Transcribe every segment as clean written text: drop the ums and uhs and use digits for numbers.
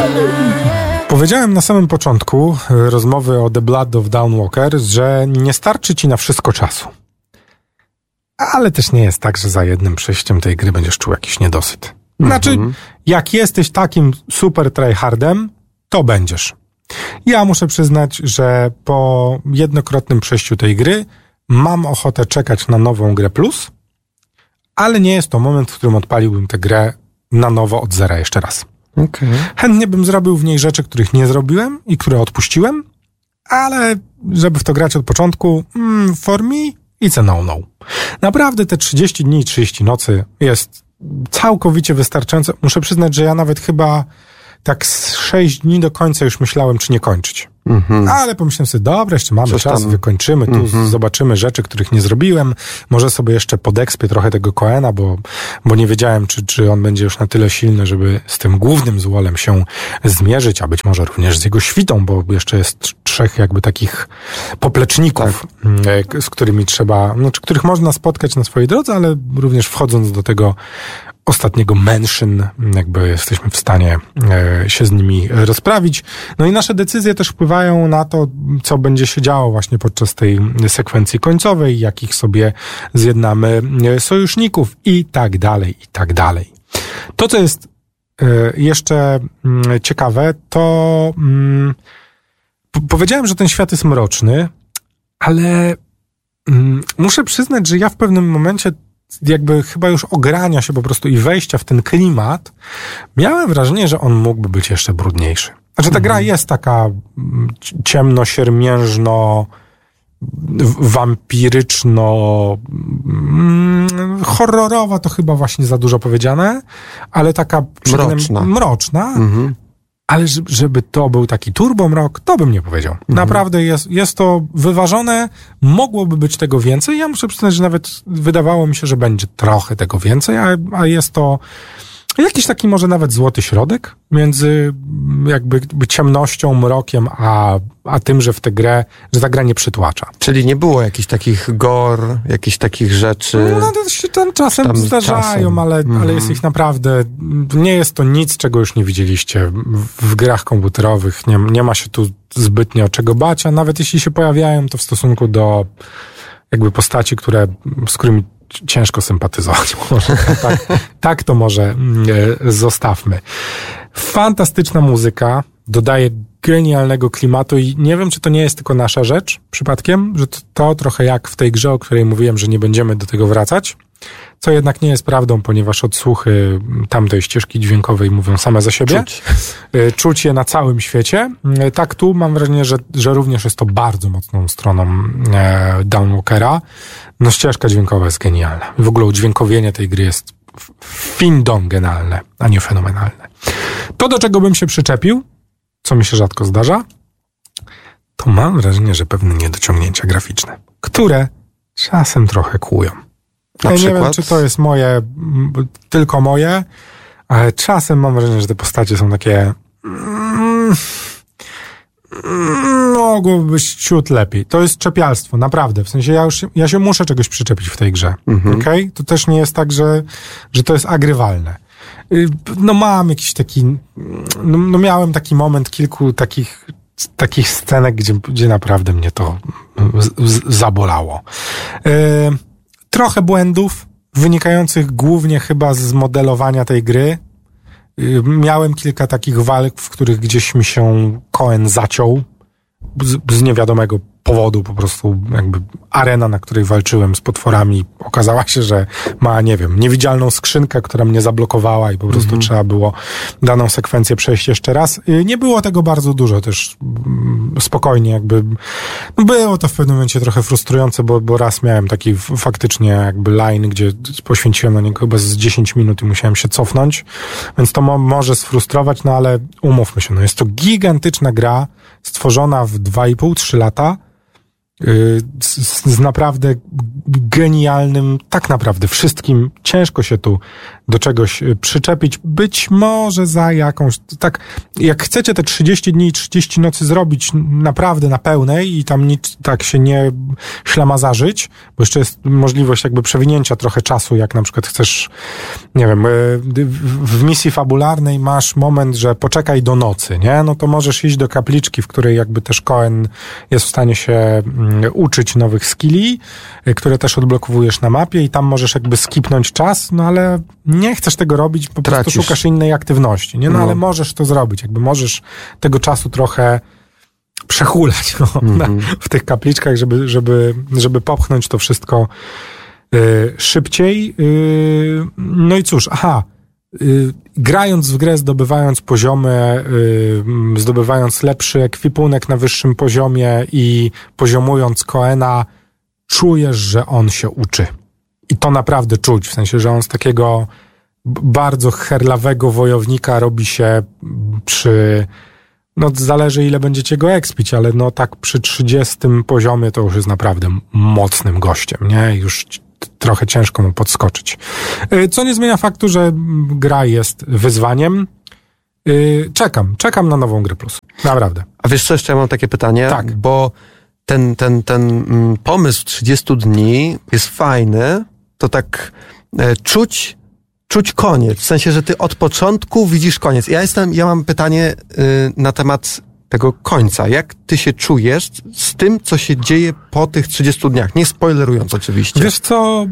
Powiedziałem na samym początku rozmowy o The Blood of Dawn Walker, że nie starczy ci na wszystko czasu. Ale też nie jest tak, że za jednym przejściem tej gry będziesz czuł jakiś niedosyt. Znaczy, jak jesteś takim super tryhardem, to będziesz. Ja muszę przyznać, że po jednokrotnym przejściu tej gry mam ochotę czekać na nową grę plus, ale nie jest to moment, w którym odpaliłbym tę grę na nowo od zera jeszcze raz. Okay. Chętnie bym zrobił w niej rzeczy, których nie zrobiłem i które odpuściłem, ale żeby w to grać od początku, for me, it's a no-no. Naprawdę te 30 dni i 30 nocy jest całkowicie wystarczające. Muszę przyznać, że ja nawet chyba tak z 6 dni do końca już myślałem, czy nie kończyć. Ale pomyślałem sobie, dobra, jeszcze mamy czas, wykończymy, tu zobaczymy rzeczy, których nie zrobiłem. Może sobie jeszcze podekspię trochę tego Coena, bo nie wiedziałem, czy on będzie już na tyle silny, żeby z tym głównym złolem się zmierzyć, a być może również z jego świtą, bo jeszcze jest 3 jakby takich popleczników, z którymi trzeba, których można spotkać na swojej drodze, ale również wchodząc do tego ostatniego mansion, jakby jesteśmy w stanie się z nimi rozprawić. No i nasze decyzje też wpływają na to, co będzie się działo właśnie podczas tej sekwencji końcowej, jakich sobie zjednamy sojuszników i tak dalej, i tak dalej. To, co jest jeszcze ciekawe, to powiedziałem, że ten świat jest mroczny, ale muszę przyznać, że ja w pewnym momencie jakby chyba już ogrania się po prostu i wejścia w ten klimat, miałem wrażenie, że on mógłby być jeszcze brudniejszy. Znaczy ta gra jest taka ciemno-siermiężno, wampiryczno, horrorowa to chyba właśnie za dużo powiedziane, ale taka mroczna. Ale żeby to był taki turbomrok, to bym nie powiedział. Naprawdę jest to wyważone, mogłoby być tego więcej. Ja muszę przyznać, że nawet wydawało mi się, że będzie trochę tego więcej, a jest to jakiś taki może nawet złoty środek między jakby ciemnością, mrokiem, a tym, że że ta gra nie przytłacza. Czyli nie było jakichś takich gore, jakichś takich rzeczy? No to się tam czasem zdarzają, ale jest ich naprawdę, nie jest to nic, czego już nie widzieliście w grach komputerowych. Nie ma się tu zbytnio czego bać, a nawet jeśli się pojawiają, to w stosunku do jakby postaci, z którymi ciężko sympatyzować. Tak to może zostawmy. Fantastyczna muzyka, dodaje genialnego klimatu i nie wiem, czy to nie jest tylko nasza rzecz przypadkiem, że to trochę jak w tej grze, o której mówiłem, że nie będziemy do tego wracać, co jednak nie jest prawdą, ponieważ odsłuchy tamtej ścieżki dźwiękowej mówią same za siebie. Czuć je na całym świecie. Tak tu mam wrażenie, że również jest to bardzo mocną stroną Dawn Walkera. No ścieżka dźwiękowa jest genialna. W ogóle udźwiękowienie tej gry jest fenomenalne, a nie fenomenalne. To, do czego bym się przyczepił, co mi się rzadko zdarza, to mam wrażenie, że pewne niedociągnięcia graficzne, które czasem trochę kłują. Ja nie wiem, czy to jest tylko moje, ale czasem mam wrażenie, że te postacie są takie mogłoby być ciut lepiej. To jest czepialstwo, naprawdę. W sensie ja się muszę czegoś przyczepić w tej grze. Okay? To też nie jest tak, że to jest agrywalne. No mam jakiś taki, no miałem taki moment, kilku takich scenek, gdzie naprawdę mnie to zabolało. Trochę błędów, wynikających głównie chyba z modelowania tej gry. Miałem kilka takich walk, w których gdzieś mi się Coen zaciął z niewiadomego powodu, po prostu jakby arena, na której walczyłem z potworami, okazała się, że ma, nie wiem, niewidzialną skrzynkę, która mnie zablokowała i po prostu trzeba było daną sekwencję przejść jeszcze raz. Nie było tego bardzo dużo też, spokojnie jakby, było to w pewnym momencie trochę frustrujące, bo raz miałem taki faktycznie jakby line, gdzie poświęciłem na niego chyba z 10 minut i musiałem się cofnąć, więc to może sfrustrować, no ale umówmy się, no jest to gigantyczna gra, stworzona w 2,5-3 lata, z naprawdę genialnym, tak naprawdę wszystkim. Ciężko się tu do czegoś przyczepić. Być może za jakąś, tak, jak chcecie te 30 dni i 30 nocy zrobić naprawdę na pełnej i tam nic tak się nie ślamazarzyć, bo jeszcze jest możliwość jakby przewinięcia trochę czasu, jak na przykład chcesz, nie wiem, w misji fabularnej masz moment, że poczekaj do nocy, nie? No to możesz iść do kapliczki, w której jakby też Cohen jest w stanie się uczyć nowych skilli, które też odblokowujesz na mapie i tam możesz jakby skipnąć czas, no ale nie chcesz tego robić, po prostu szukasz innej aktywności, nie? No ale możesz to zrobić, jakby możesz tego czasu trochę przehulać w tych kapliczkach, żeby popchnąć to wszystko szybciej. No i cóż, grając w grę, zdobywając poziomy, zdobywając lepszy ekwipunek na wyższym poziomie i poziomując Cohena, czujesz, że on się uczy. I to naprawdę czuć, w sensie, że on z takiego bardzo herlawego wojownika robi się przy, no zależy ile będziecie go expić, ale no tak przy 30 poziomie to już jest naprawdę mocnym gościem, nie? Już trochę ciężko mu podskoczyć. Co nie zmienia faktu, że gra jest wyzwaniem. Czekam na nową grę plus. Naprawdę. A wiesz co, jeszcze ja mam takie pytanie? Tak. Bo ten pomysł 30 dni jest fajny, to tak czuć koniec. W sensie, że ty od początku widzisz koniec. Ja mam pytanie na temat tego końca. Jak ty się czujesz z tym, co się dzieje po tych 30 dniach? Nie spoilerując oczywiście. Wiesz co...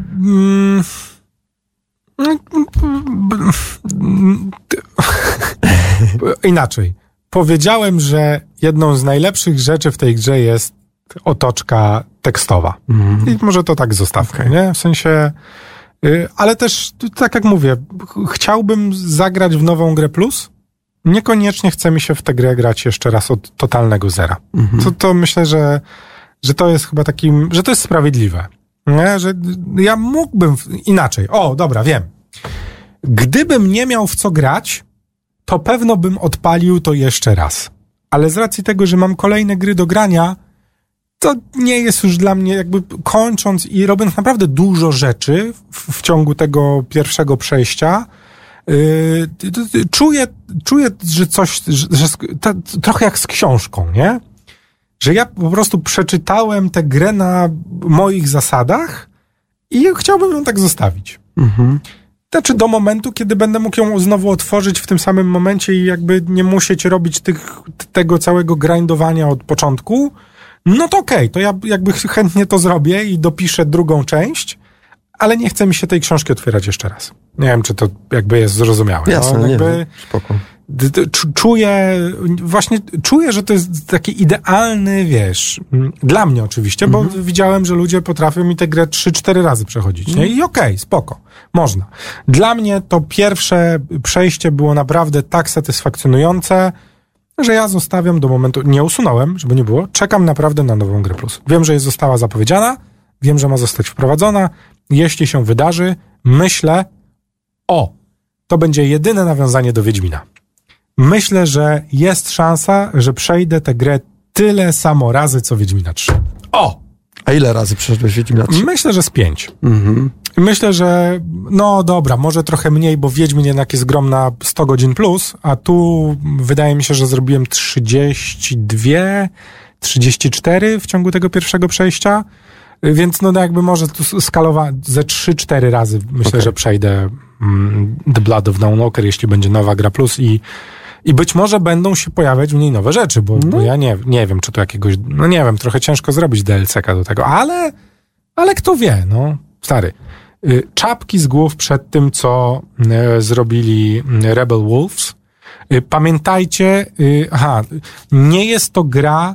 Inaczej. Powiedziałem, że jedną z najlepszych rzeczy w tej grze jest otoczka tekstowa. I może to tak zostawmy, nie? W sensie... Ale też, tak jak mówię, chciałbym zagrać w nową grę plus. Niekoniecznie chce mi się w tę grę grać jeszcze raz od totalnego zera. To myślę, że to jest chyba takim, że to jest sprawiedliwe. Nie? Że ja mógłbym inaczej. O, dobra, wiem. Gdybym nie miał w co grać, to pewno bym odpalił to jeszcze raz. Ale z racji tego, że mam kolejne gry do grania, to nie jest już dla mnie jakby kończąc i robiąc naprawdę dużo rzeczy w ciągu tego pierwszego przejścia, czuję, że coś, trochę jak z książką, nie? Że ja po prostu przeczytałem tę grę na moich zasadach i chciałbym ją tak zostawić. Znaczy do momentu, kiedy będę mógł ją znowu otworzyć w tym samym momencie i jakby nie musieć robić tego całego grindowania od początku, no to okej, to ja jakby chętnie to zrobię i dopiszę drugą część, ale nie chce mi się tej książki otwierać jeszcze raz. Nie wiem, czy to jakby jest zrozumiałe. Jasne, no, jakby nie, spoko. Czuję, że to jest taki idealny, wiesz, dla mnie oczywiście, bo widziałem, że ludzie potrafią mi tę grę 3-4 razy przechodzić, nie? I okej, spoko, można. Dla mnie to pierwsze przejście było naprawdę tak satysfakcjonujące, że ja zostawiam do momentu, nie usunąłem, żeby nie było, czekam naprawdę na nową grę plus. Wiem, że została zapowiedziana, wiem, że ma zostać wprowadzona, jeśli się wydarzy, myślę, to będzie jedyne nawiązanie do Wiedźmina. Myślę, że jest szansa, że przejdę tę grę tyle samo razy, co Wiedźmina 3. A ile razy przeszedłeś Wiedźmina 3? Myślę, że z 5. Myślę, że no dobra, może trochę mniej, bo Wiedźmin jednak jest grom na 100 godzin plus, a tu wydaje mi się, że zrobiłem 32, 34 w ciągu tego pierwszego przejścia, więc no jakby może tu skalować ze 3-4 razy myślę, że przejdę The Blood of Dawnwalker, jeśli będzie nowa gra plus i być może będą się pojawiać w niej nowe rzeczy, bo ja nie wiem, czy to jakiegoś, no nie wiem, trochę ciężko zrobić DLC-ka do tego, ale kto wie, no, stary. Czapki z głów przed tym, co zrobili Rebel Wolves. Pamiętajcie, nie jest to gra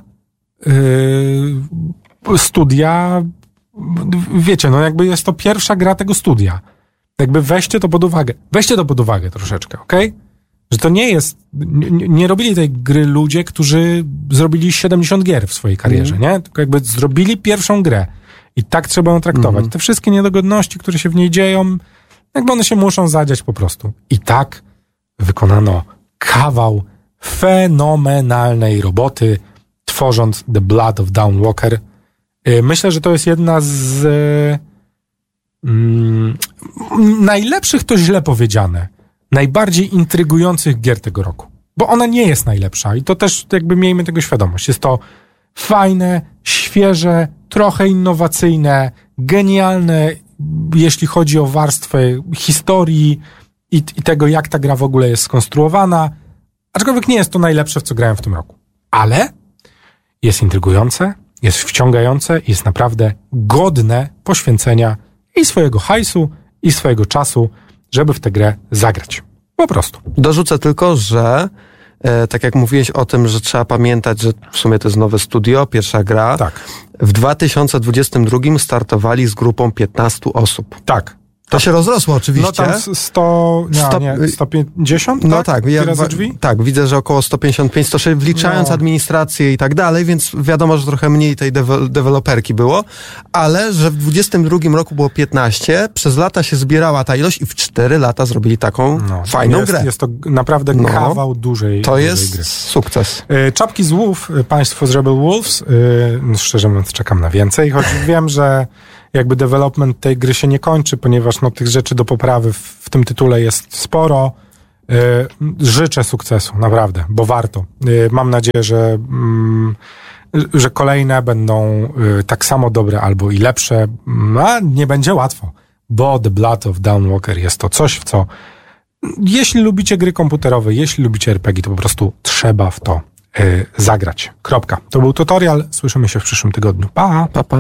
studia, wiecie, no jakby jest to pierwsza gra tego studia. Jakby weźcie to pod uwagę troszeczkę, okej? Że to nie jest, nie robili tej gry ludzie, którzy zrobili 70 gier w swojej karierze, nie? Tylko jakby zrobili pierwszą grę i tak trzeba ją traktować. Te wszystkie niedogodności, które się w niej dzieją, jakby one się muszą zadziać po prostu. I tak wykonano kawał fenomenalnej roboty, tworząc The Blood of Dawnwalker. Myślę, że to jest jedna z najlepszych, to źle powiedziane, najbardziej intrygujących gier tego roku. Bo ona nie jest najlepsza i to też jakby miejmy tego świadomość. Jest to fajne, świeże, trochę innowacyjne, genialne, jeśli chodzi o warstwę historii i tego, jak ta gra w ogóle jest skonstruowana. Aczkolwiek nie jest to najlepsze, w co grałem w tym roku. Ale jest intrygujące, jest wciągające, jest naprawdę godne poświęcenia i swojego hajsu, i swojego czasu, żeby w tę grę zagrać. Po prostu. Dorzucę tylko, że tak jak mówiłeś o tym, że trzeba pamiętać, że w sumie to jest nowe studio, pierwsza gra. Tak. W 2022 startowali z grupą 15 osób. Tak. To się rozrosło oczywiście. No tam 150? No tak, tak, widzę, że około 155, 106, wliczając administrację i tak dalej, więc wiadomo, że trochę mniej tej deweloperki było, ale że w 2022 roku było 15, przez lata się zbierała ta ilość i w 4 lata zrobili taką fajną grę. Jest to naprawdę kawał dużej to jest gry. Sukces. Czapki z Wolf, państwo z Rebel Wolves, szczerze mówiąc czekam na więcej, choć wiem, że jakby development tej gry się nie kończy, ponieważ tych rzeczy do poprawy w tym tytule jest sporo. Życzę sukcesu, naprawdę, bo warto. Mam nadzieję, że kolejne będą tak samo dobre albo i lepsze, a nie będzie łatwo, bo The Blood of Dawn Walker jest to coś, w co jeśli lubicie gry komputerowe, jeśli lubicie RPG, to po prostu trzeba w to zagrać. Kropka. To był tutorial. Słyszymy się w przyszłym tygodniu. Pa! Pa, pa.